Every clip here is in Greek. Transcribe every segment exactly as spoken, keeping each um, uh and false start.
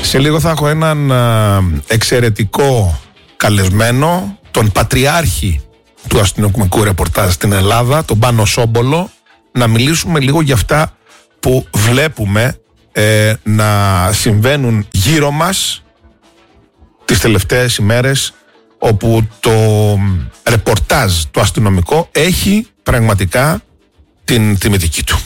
Σε λίγο θα έχω έναν εξαιρετικό καλεσμένο, τον πατριάρχη του αστυνομικού ρεπορτάζ στην Ελλάδα, τον Πάνο Σόμπολο, να μιλήσουμε λίγο για αυτά που βλέπουμε ε, να συμβαίνουν γύρω μας τις τελευταίες ημέρες, όπου το ρεπορτάζ το αστυνομικό έχει πραγματικά την τιμητική του.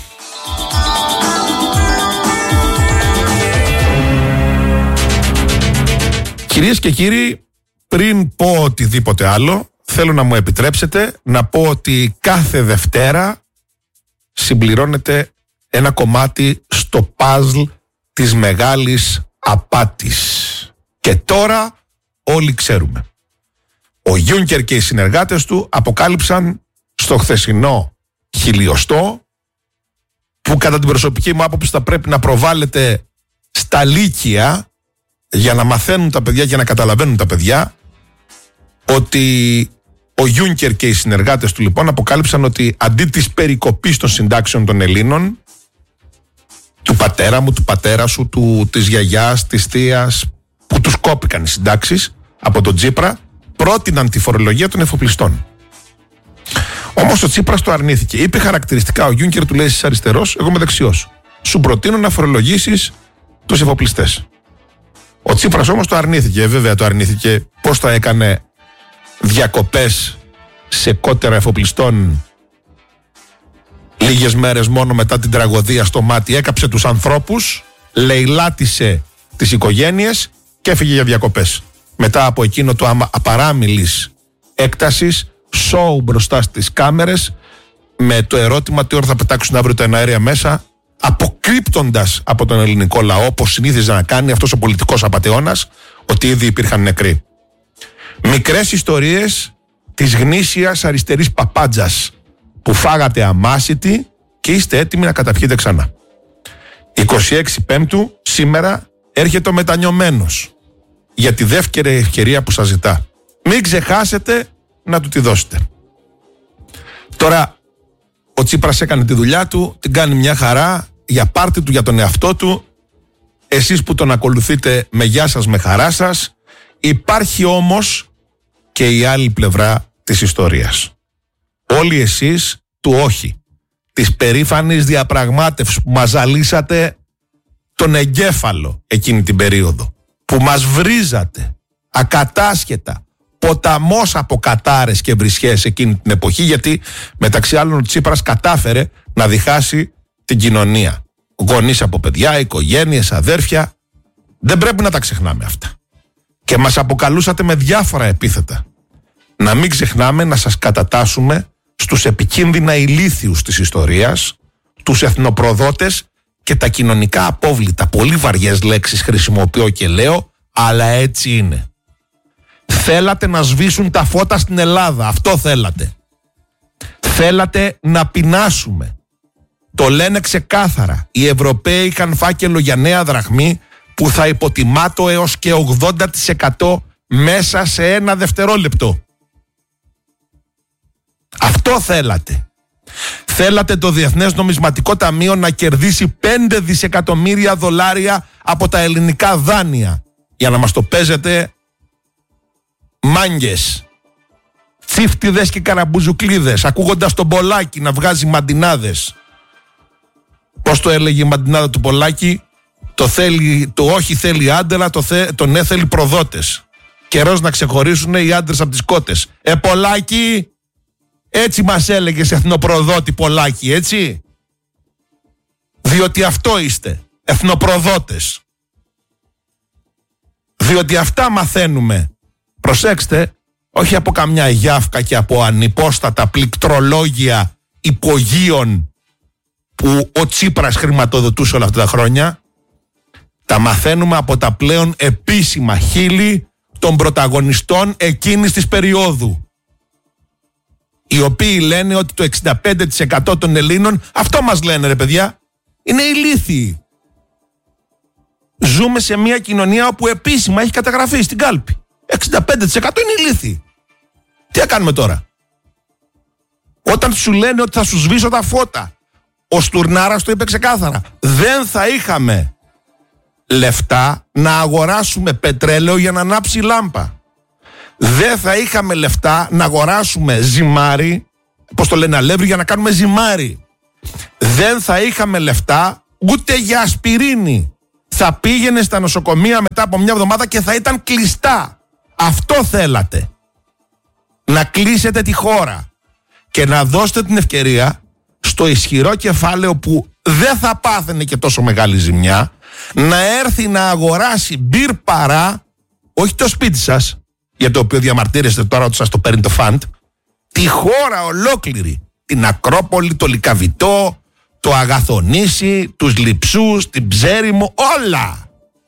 Κυρίες και κύριοι, πριν πω οτιδήποτε άλλο, θέλω να μου επιτρέψετε να πω ότι κάθε Δευτέρα συμπληρώνεται ένα κομμάτι στο παζλ της μεγάλης απάτης. Και τώρα όλοι ξέρουμε. Ο Γιούνκερ και οι συνεργάτες του αποκάλυψαν στο χθεσινό χιλιοστό, που κατά την προσωπική μου άποψη θα πρέπει να προβάλλεται στα λύκεια για να μαθαίνουν τα παιδιά και να καταλαβαίνουν τα παιδιά, ότι ο Γιούνκερ και οι συνεργάτες του λοιπόν αποκάλυψαν ότι αντί της περικοπής των συντάξεων των Ελλήνων, του πατέρα μου, του πατέρα σου, του, της γιαγιάς, της θείας, που τους κόπηκαν οι συντάξεις από τον Τσίπρα, πρότειναν τη φορολογία των εφοπλιστών. Όμως ο Τσίπρας το αρνήθηκε. Είπε χαρακτηριστικά ο Γιούνκερ, του λέει: είσαι αριστερός, εγώ είμαι δεξιός. Σου προτείνω να φορολογήσεις τους εφοπλιστές. Ο Τσίπρας όμως το αρνήθηκε. Βέβαια το αρνήθηκε. Πώς θα έκανε διακοπές σε κότερα εφοπλιστών λίγες μέρες μόνο μετά την τραγωδία στο Μάτι? Έκαψε τους ανθρώπους, λαιλάτισε τις οικογένειες και έφυγε για διακοπές. Μετά από εκείνο το απαράμιλης έκτασης σοου μπροστά στις κάμερες, με το ερώτημα τι ώρα θα πετάξουν αύριο τα εναέρια μέσα, αποκρύπτοντας από τον ελληνικό λαό, όπως συνήθιζε να κάνει αυτός ο πολιτικός απατεώνας, ότι ήδη υπήρχαν νεκροί. Μικρές ιστορίες της γνήσιας αριστερής παπάντζας που φάγατε αμάσιτη και είστε έτοιμοι να καταπιείτε ξανά. είκοσι έξι Πέμπτου σήμερα έρχεται ο μετανιωμένος για τη δεύτερη ευκαιρία που σας ζητά. Μην ξεχάσετε να του τη δώσετε. Τώρα ο Τσίπρας έκανε τη δουλειά του, την κάνει μια χαρά, για πάρτι του, για τον εαυτό του. Εσείς που τον ακολουθείτε, με γεια σας, με χαρά σας. Υπάρχει όμως και η άλλη πλευρά της ιστορίας. Όλοι εσείς του όχι, της περήφανης διαπραγμάτευσης που μας ζαλίσατε τον εγκέφαλο εκείνη την περίοδο, που μας βρίζατε ακατάσχετα, ποταμός από κατάρες και βρισιές εκείνη την εποχή, γιατί μεταξύ άλλων ο Τσίπρας κατάφερε να διχάσει την κοινωνία. Γονείς από παιδιά, οικογένειες, αδέρφια. Δεν πρέπει να τα ξεχνάμε αυτά. Και μας αποκαλούσατε με διάφορα επίθετα. Να μην ξεχνάμε να σας κατατάσσουμε στους επικίνδυνα ηλίθιους της ιστορίας, τους εθνοπροδότες και τα κοινωνικά απόβλητα. Πολύ βαριές λέξεις χρησιμοποιώ και λέω, αλλά έτσι είναι. Θέλατε να σβήσουν τα φώτα στην Ελλάδα. Αυτό θέλατε. Θέλατε να πεινάσουμε. Το λένε ξεκάθαρα. Οι Ευρωπαίοι είχαν φάκελο για νέα δραχμή που θα υποτιμά το έως και ογδόντα τοις εκατό μέσα σε ένα δευτερόλεπτο. Αυτό θέλατε. Θέλατε το Διεθνές Νομισματικό Ταμείο να κερδίσει πέντε δισεκατομμύρια δολάρια από τα ελληνικά δάνεια, για να μας το παίζετε μάγκες, τσίφτιδες και καραμπουζουκλίδες, ακούγοντας τον Πολάκη να βγάζει μαντινάδες. Πώς το έλεγε η μαντινάδα του Πολάκη? Το, θέλει, το όχι θέλει άντερα, το, θε, το ναι θέλει προδότες. Καιρός να ξεχωρίσουν οι άντρες από τις κότες. Ε, Πολάκη, έτσι μας έλεγες, εθνοπροδότη Πολάκη, έτσι? Διότι αυτό είστε, εθνοπροδότες. Διότι αυτά μαθαίνουμε. Προσέξτε, όχι από καμιά γιάφκα και από ανυπόστατα πληκτρολόγια υπογείων που ο Τσίπρας χρηματοδοτούσε όλα αυτά τα χρόνια. Τα μαθαίνουμε από τα πλέον επίσημα χείλη των πρωταγωνιστών εκείνης της περίοδου, οι οποίοι λένε ότι το εξήντα πέντε τοις εκατό των Ελλήνων, αυτό μας λένε ρε παιδιά, είναι ηλίθιοι. Ζούμε σε μια κοινωνία όπου επίσημα έχει καταγραφεί στην κάλπη εξήντα πέντε τοις εκατό είναι ηλίθιοι. Τι θα κάνουμε τώρα? Όταν σου λένε ότι θα σου σβήσω τα φώτα, ο Στουρνάρας το είπε ξεκάθαρα, δεν θα είχαμε λεφτά να αγοράσουμε πετρέλαιο για να ανάψει λάμπα. Δεν θα είχαμε λεφτά να αγοράσουμε ζυμάρι, πώς το λένε, αλεύρι, για να κάνουμε ζυμάρι. Δεν θα είχαμε λεφτά ούτε για ασπιρίνη. Θα πήγαινε στα νοσοκομεία μετά από μια εβδομάδα και θα ήταν κλειστά. Αυτό θέλατε. Να κλείσετε τη χώρα και να δώσετε την ευκαιρία στο ισχυρό κεφάλαιο που δεν θα πάθαινε και τόσο μεγάλη ζημιά να έρθει να αγοράσει μπυρ παρά, όχι το σπίτι σας, για το οποίο διαμαρτύρεστε τώρα ότι σας το παίρνει το φαντ, τη χώρα ολόκληρη, την Ακρόπολη, το Λυκαβητό, το Αγαθονήσι, τους Λειψούς, την Ψέριμο, όλα.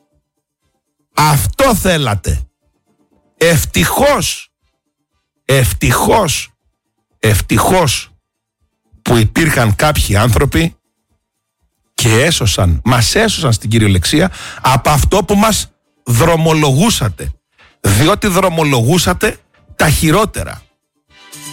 Αυτό θέλατε. Ευτυχώς, ευτυχώς, ευτυχώς που υπήρχαν κάποιοι άνθρωποι και έσωσαν, μας έσωσαν στην κυριολεξία από αυτό που μας δρομολογούσατε. Διότι δρομολογούσατε τα χειρότερα.